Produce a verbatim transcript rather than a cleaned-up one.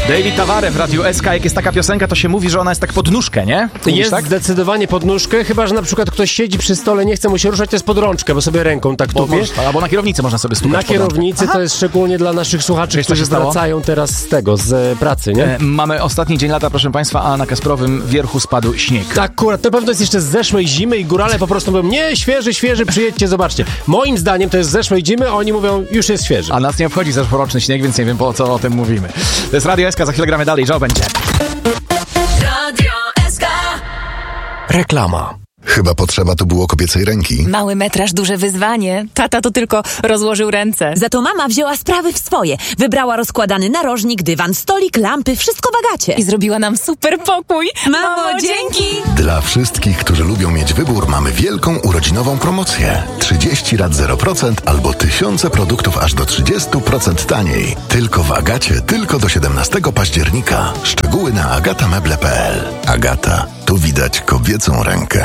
David Tavare w Radiu S K. Jak jest taka piosenka, to się mówi, że ona jest tak pod nóżkę, nie? Mówisz, jest tak? zdecydowanie pod nóżkę, chyba że na przykład ktoś siedzi przy stole, nie chce mu się ruszać, to jest pod rączkę, bo sobie ręką tak Bo, tupie. albo na kierownicy można sobie stukać. Na kierownicy to jest szczególnie dla naszych słuchaczy, Wiesz, co którzy się stało? wracają teraz z tego, z e, pracy, nie? E, mamy ostatni dzień lata, proszę państwa, a na Kasprowym wierchu spadł śnieg. Tak, akurat, to pewno jest jeszcze z zeszłej zimy i górale po prostu mówią, nie, świeży, świeży, przyjedźcie, zobaczcie. Moim zdaniem to jest z zeszłej zimy, a oni mówią, już jest świeży. A nas nie obchodzi zeszłoroczny śnieg, więc nie wiem, po co o tym mówimy. To jest Radio S K, za chwilę gramy dalej, Joe będzie. Radio S K. Reklama. Chyba potrzeba tu było kobiecej ręki. Mały metraż, duże wyzwanie. Tata to tylko rozłożył ręce. Za to mama wzięła sprawy w swoje. Wybrała rozkładany narożnik, dywan, stolik, lampy, wszystko w Agacie. I zrobiła nam super pokój. Mamo, dzięki! Dla wszystkich, którzy lubią mieć wybór, mamy wielką urodzinową promocję. trzydzieści lat zero procent albo tysiące produktów aż do trzydzieści procent taniej. Tylko w Agacie, tylko do siedemnastego października. Szczegóły na agata meble kropka p l. Agata, tu widać kobiecą rękę.